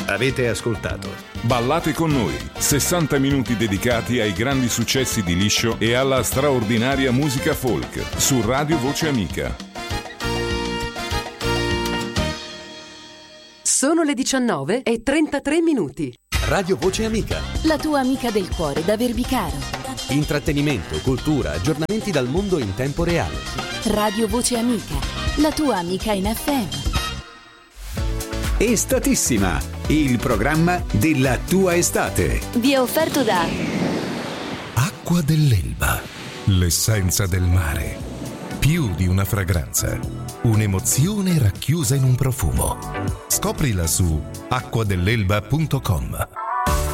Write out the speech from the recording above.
Avete ascoltato Ballate con noi, 60 minuti dedicati ai grandi successi di Liscio e alla straordinaria musica folk su Radio Voce Amica. Sono le 19:33. Radio Voce Amica. La tua amica del cuore da Verbicaro. Intrattenimento, cultura, aggiornamenti dal mondo in tempo reale. Radio Voce Amica. La tua amica in FM. Estatissima, il programma della tua estate. Vi è offerto da Acqua dell'Elba, l'essenza del mare. Più di una fragranza, un'emozione racchiusa in un profumo. Scoprila su acquadelelba.com.